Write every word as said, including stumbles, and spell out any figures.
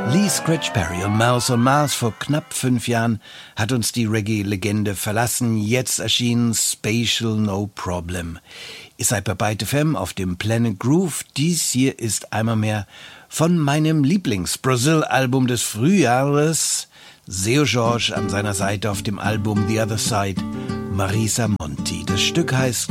Lee Scratch Perry und Mouse on Mars vor knapp fünf Jahren hat uns die Reggae-Legende verlassen. Jetzt erschien Spatial No Problem. Ihr seid bei Byte F M auf dem Planet Groove. Dies hier ist einmal mehr von meinem Lieblings-Brazil-Album des Frühjahres. Seu Jorge an seiner Seite auf dem Album The Other Side, Marisa Monti. Das Stück heißt